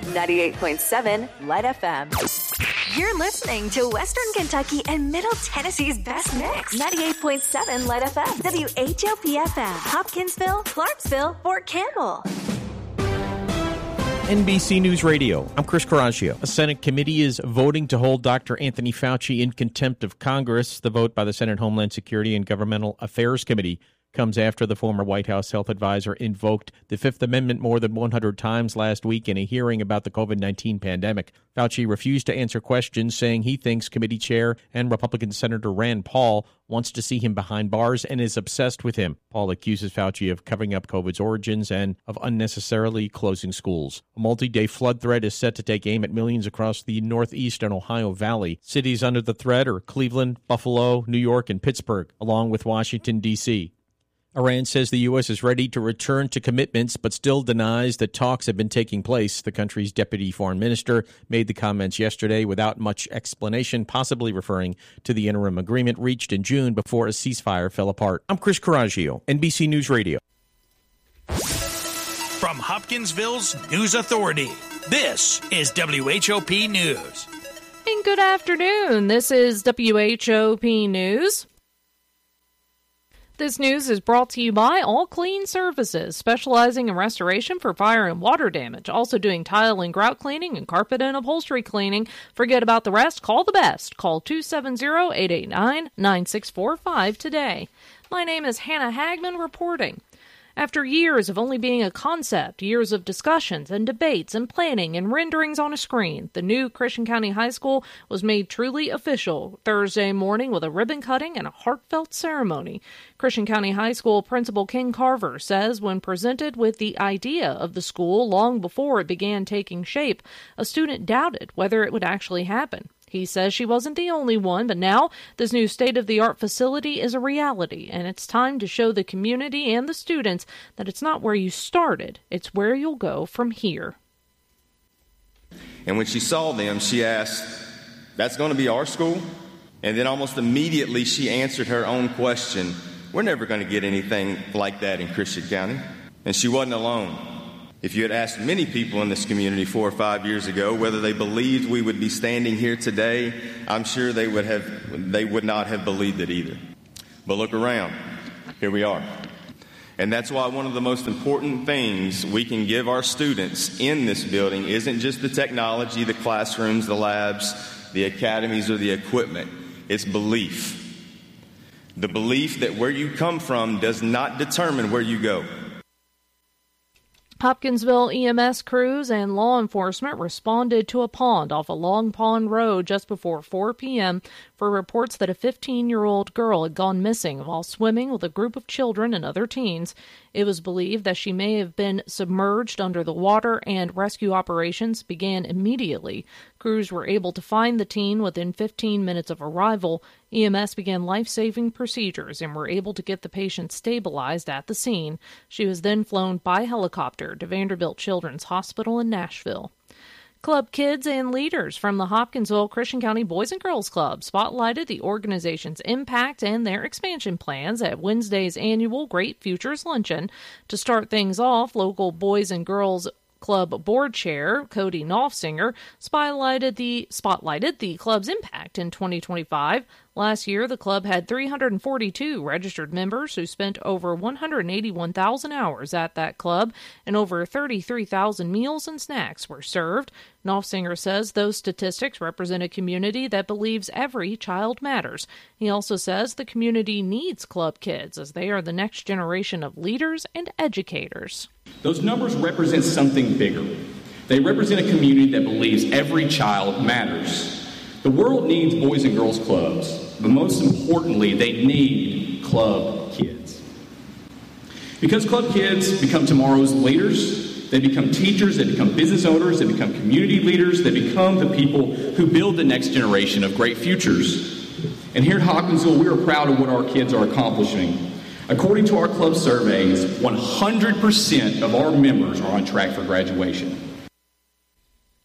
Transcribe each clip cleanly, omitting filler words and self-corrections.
98.7 Light FM. You're listening to Western Kentucky and Middle Tennessee's best mix. 98.7 Light FM. WHOP-FM. Hopkinsville, Clarksville, Fort Campbell. NBC News Radio. I'm Chris Coraggio. A Senate committee is voting to hold Dr. Anthony Fauci in contempt of Congress. The vote by the Senate Homeland Security and Governmental Affairs Committee comes after the former White House health advisor invoked the Fifth Amendment more than 100 times last week in a hearing about the COVID-19 pandemic. Fauci refused to answer questions, saying he thinks committee chair and Republican Senator Rand Paul wants to see him behind bars and is obsessed with him. Paul accuses Fauci of covering up COVID's origins and of unnecessarily closing schools. A multi-day flood threat is set to take aim at millions across the Northeast and Ohio Valley. Cities under the threat are Cleveland, Buffalo, New York, and Pittsburgh, along with Washington, D.C. Iran says the U.S. is ready to return to commitments, but still denies that talks have been taking place. The country's deputy foreign minister made the comments yesterday without much explanation, possibly referring to the interim agreement reached in June before a ceasefire fell apart. I'm Chris Coraggio, NBC News Radio. From Hopkinsville's News Authority, this is WHOP News. And good afternoon. This is WHOP News. This news is brought to you by All Clean Services, specializing in restoration for fire and water damage, also doing tile and grout cleaning and carpet and upholstery cleaning. Forget about the rest. Call the best. Call 270-889-9645 today. My name is Hannah Hagman reporting. After years of only being a concept, years of discussions and debates and planning and renderings on a screen, the new Christian County High School was made truly official Thursday morning with a ribbon cutting and a heartfelt ceremony. Christian County High School Principal Ken Carver says when presented with the idea of the school long before it began taking shape, a student doubted whether it would actually happen. He says she wasn't the only one, but now this new state-of-the-art facility is a reality, and it's time to show the community and the students that it's not where you started, it's where you'll go from here. And when she saw them, she asked, "That's going to be our school?" And then almost immediately she answered her own question, "We're never going to get anything like that in Christian County." And she wasn't alone. If you had asked many people in this community 4 or 5 years ago whether they believed we would be standing here today, I'm sure they would not have believed it either. But look around. Here we are. And that's why one of the most important things we can give our students in this building isn't just the technology, the classrooms, the labs, the academies, or the equipment. It's belief. The belief that where you come from does not determine where you go. Hopkinsville EMS crews and law enforcement responded to a pond off a Long Pond Road just before 4 p.m. for reports that a 15-year-old girl had gone missing while swimming with a group of children and other teens. It was believed that she may have been submerged under the water, and rescue operations began immediately. Crews were able to find the teen within 15 minutes of arrival. EMS began life-saving procedures and were able to get the patient stabilized at the scene. She was then flown by helicopter to Vanderbilt Children's Hospital in Nashville. Club kids and leaders from the Hopkinsville Christian County Boys and Girls Club spotlighted the organization's impact and their expansion plans at Wednesday's annual Great Futures Luncheon. To start things off, local Boys and Girls Club board chair Cody Knopfsinger spotlighted the club's impact in 2025. Last year, the club had 342 registered members who spent over 181,000 hours at that club, and over 33,000 meals and snacks were served. Knopfsinger says those statistics represent a community that believes every child matters. He also says the community needs club kids as they are the next generation of leaders and educators. Those numbers represent something bigger. They represent a community that believes every child matters. The world needs Boys and Girls Clubs, but most importantly, they need club kids. Because club kids become tomorrow's leaders, they become teachers, they become business owners, they become community leaders, they become the people who build the next generation of great futures. And here at Hopkinsville, we are proud of what our kids are accomplishing. According to our club surveys, 100% of our members are on track for graduation.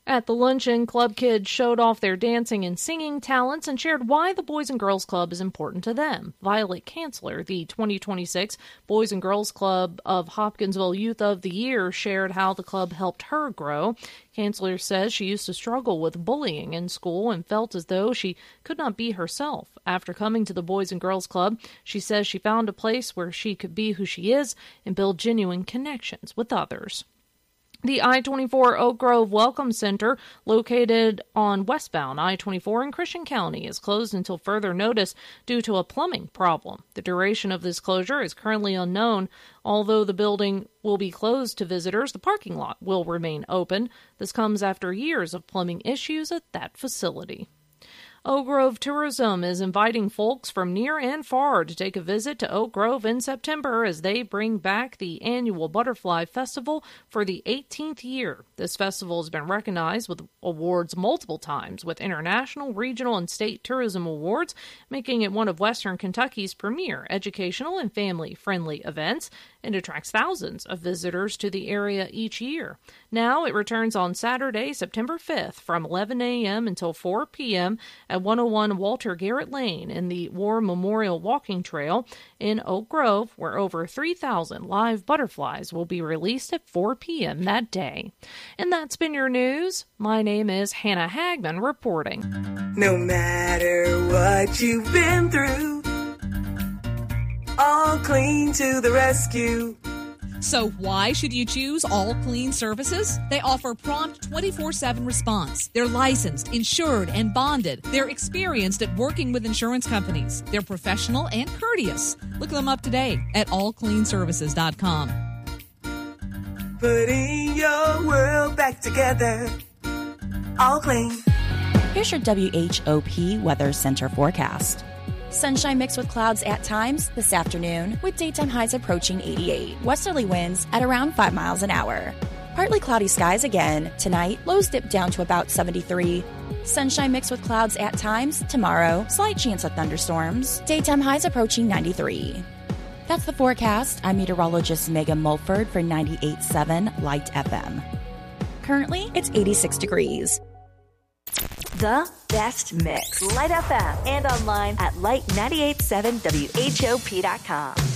At the luncheon, club kids showed off their dancing and singing talents and shared why the Boys and Girls Club is important to them. Violet Kanzler, the 2026 Boys and Girls Club of Hopkinsville Youth of the Year, shared how the club helped her grow. Kanzler says she used to struggle with bullying in school and felt as though she could not be herself. After coming to the Boys and Girls Club, she says she found a place where she could be who she is and build genuine connections with others. The I-24 Oak Grove Welcome Center, located on westbound I-24 in Christian County, is closed until further notice due to a plumbing problem. The duration of this closure is currently unknown. Although the building will be closed to visitors, the parking lot will remain open. This comes after years of plumbing issues at that facility. Oak Grove Tourism is inviting folks from near and far to take a visit to Oak Grove in September as they bring back the annual Butterfly Festival for the 18th year. This festival has been recognized with awards multiple times, with international, regional, and state tourism awards, making it one of Western Kentucky's premier educational and family-friendly events, and attracts thousands of visitors to the area each year. Now it returns on Saturday, September 5th from 11 a.m. until 4 p.m. at 101 Walter Garrett Lane in the War Memorial Walking Trail in Oak Grove, where over 3,000 live butterflies will be released at 4 p.m. that day. And that's been your news. My name is Hannah Hagman reporting. No matter what you've been through, All Clean to the rescue. So why should you choose All Clean Services? They offer prompt 24/7 response. They're licensed, insured, and bonded. They're experienced at working with insurance companies. They're professional and courteous. Look them up today at allcleanservices.com. Putting your world back together. All Clean. Here's your WHOP Weather Center forecast. Sunshine mixed with clouds at times this afternoon, with daytime highs approaching 88. Westerly winds at around 5 miles an hour. Partly cloudy skies again. Tonight, lows dip down to about 73. Sunshine mixed with clouds at times. Tomorrow, slight chance of thunderstorms. Daytime highs approaching 93. That's the forecast. I'm meteorologist Megan Mulford for 98.7 Light FM. Currently, it's 86 degrees. The best mix. Light FM and online at light987whop.com.